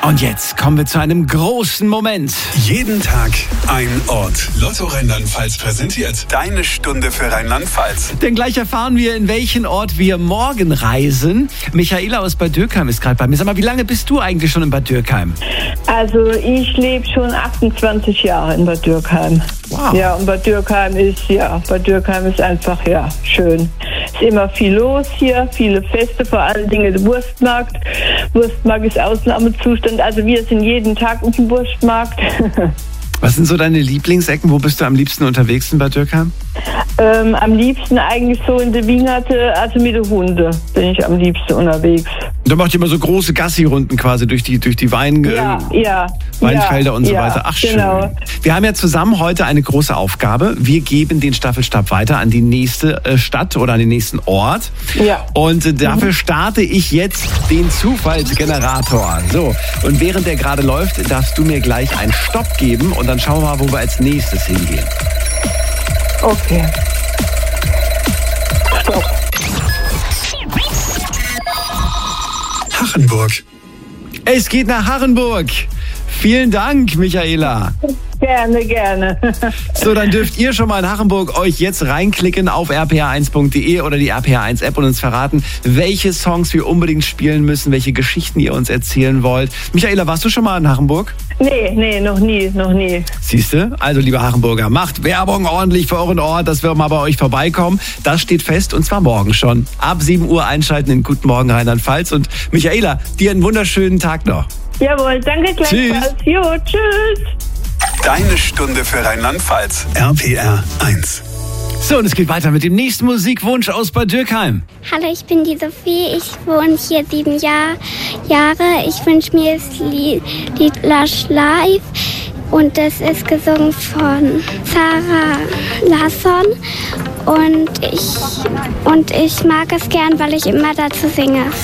Und jetzt kommen wir zu einem großen Moment. Jeden Tag ein Ort. Lotto Rheinland-Pfalz präsentiert deine Stunde für Rheinland-Pfalz. Denn gleich erfahren wir, in welchen Ort wir morgen reisen. Michaela aus Bad Dürkheim ist gerade bei mir. Sag mal, wie lange bist du eigentlich schon in Bad Dürkheim? Also ich lebe schon 28 Jahre in Bad Dürkheim. Wow. Ja, und Bad Dürkheim ist einfach, schön. Es ist immer viel los hier, viele Feste, vor allen Dingen der Wurstmarkt. Wurstmarkt ist Ausnahmezustand, also wir sind jeden Tag auf dem Wurstmarkt. Was sind so deine Lieblingsecken? Wo bist du am liebsten unterwegs in Bad Dürkheim? Am liebsten eigentlich so in der Wingerte, also mit den Hunden bin ich am liebsten unterwegs. Da macht ihr immer so große Gassi-Runden quasi durch die Weinfelder und so weiter. Ach, genau. Schön. Wir haben ja zusammen heute eine große Aufgabe. Wir geben den Staffelstab weiter an die nächste Stadt oder an den nächsten Ort. Ja. Und dafür starte ich jetzt den Zufallsgenerator. So, und während der gerade läuft, darfst du mir gleich einen Stopp geben und dann schauen wir mal, wo wir als nächstes hingehen. Okay. Stopp. Hachenburg. Es geht nach Hachenburg. Vielen Dank, Michaela. Gerne. So, dann dürft ihr schon mal in Hachenburg euch jetzt reinklicken auf rpr1.de oder die RPR1-App und uns verraten, welche Songs wir unbedingt spielen müssen, welche Geschichten ihr uns erzählen wollt. Michaela, warst du schon mal in Hachenburg? Nee, noch nie. Siehste? Also, liebe Hachenburger, macht Werbung ordentlich für euren Ort, dass wir mal bei euch vorbeikommen. Das steht fest und zwar morgen schon. Ab 7 Uhr einschalten in Guten Morgen Rheinland-Pfalz. Und Michaela, dir einen wunderschönen Tag noch. Jawohl, danke gleichfalls. Jo, tschüss. Deine Stunde für Rheinland-Pfalz. RPR1. So, und es geht weiter mit dem nächsten Musikwunsch aus Bad Dürkheim. Hallo, ich bin die Sophie. Ich wohne hier 7 Jahre. Ich wünsche mir das Lied Lush Live. Und das ist gesungen von Sarah Larsson. Und ich mag es gern, weil ich immer dazu singe.